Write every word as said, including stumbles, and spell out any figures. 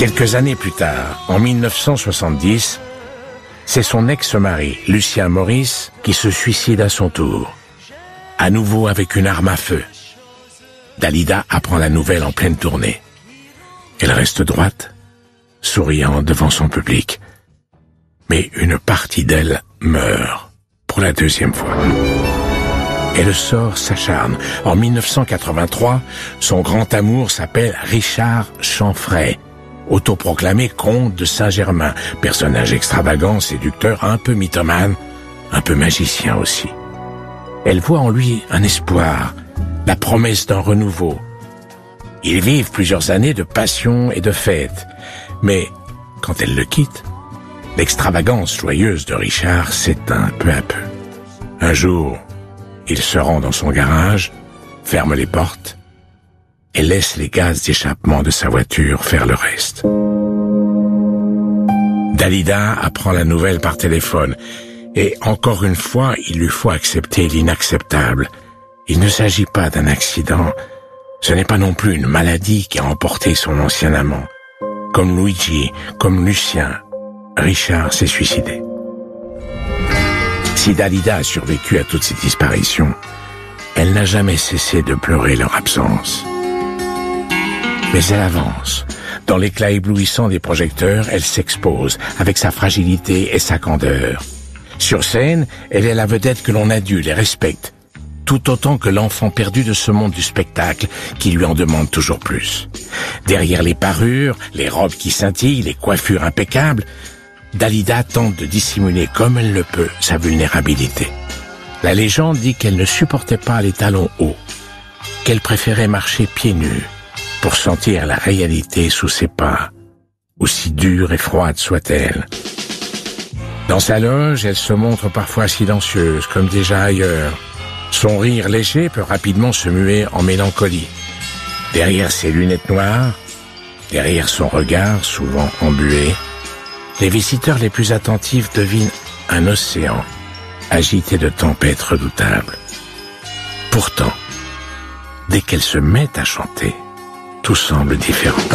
Quelques années plus tard, en mille neuf cent soixante-dix, c'est son ex-mari, Lucien Maurice, qui se suicide à son tour. À nouveau avec une arme à feu. Dalida apprend la nouvelle en pleine tournée. Elle reste droite, souriant devant son public. Mais une partie d'elle meurt pour la deuxième fois. Et le sort s'acharne. En mille neuf cent quatre-vingt-trois, son grand amour s'appelle Richard Chanfray, autoproclamé comte de Saint-Germain, personnage extravagant, séducteur, un peu mythomane, un peu magicien aussi. Elle voit en lui un espoir, la promesse d'un renouveau. Ils vivent plusieurs années de passion et de fête, mais quand elle le quitte, l'extravagance joyeuse de Richard s'éteint peu à peu. Un jour, il se rend dans son garage, ferme les portes et laisse les gaz d'échappement de sa voiture faire le reste. Dalida apprend la nouvelle par téléphone et encore une fois, il lui faut accepter l'inacceptable. Il ne s'agit pas d'un accident, ce n'est pas non plus une maladie qui a emporté son ancien amant. Comme Luigi, comme Lucien, Richard s'est suicidé. Si Dalida a survécu à toutes ces disparitions, elle n'a jamais cessé de pleurer leur absence. Mais elle avance. Dans l'éclat éblouissant des projecteurs, elle s'expose avec sa fragilité et sa candeur. Sur scène, elle est la vedette que l'on adule et respecte, tout autant que l'enfant perdu de ce monde du spectacle qui lui en demande toujours plus. Derrière les parures, les robes qui scintillent, les coiffures impeccables, Dalida tente de dissimuler comme elle le peut sa vulnérabilité. La légende dit qu'elle ne supportait pas les talons hauts, qu'elle préférait marcher pieds nus pour sentir la réalité sous ses pas, aussi dure et froide soit-elle. Dans sa loge, elle se montre parfois silencieuse, comme déjà ailleurs. Son rire léger peut rapidement se muer en mélancolie. Derrière ses lunettes noires, derrière son regard souvent embué, les visiteurs les plus attentifs devinent un océan agité de tempêtes redoutables. Pourtant, dès qu'elle se met à chanter, tout semble différent.